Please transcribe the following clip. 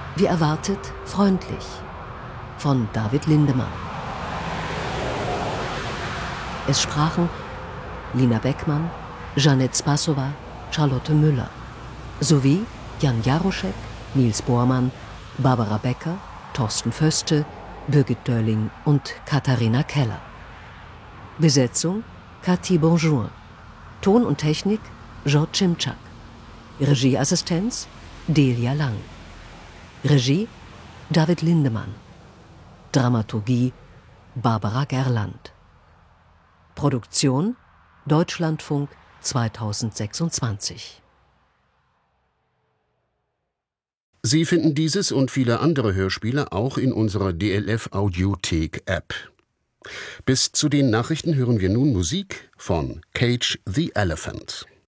Wie erwartet, freundlich. Von David Lindemann. Es sprachen Lina Beckmann, Jeanette Spassowa, Charlotte Müller sowie Jan Jaroschek, Niels Bormann, Barbara Becker, Thorsten Föste, Birgit Dörling und Katharina Keller. Besetzung Cathy Bonjour. Ton und Technik George Cimczak. Regieassistenz Delia Lang. Regie David Lindemann. Dramaturgie Barbara Gerland. Produktion Deutschlandfunk 2026. Sie finden dieses und viele andere Hörspiele auch in unserer DLF Audiothek App. Bis zu den Nachrichten hören wir nun Musik von Cage the Elephant.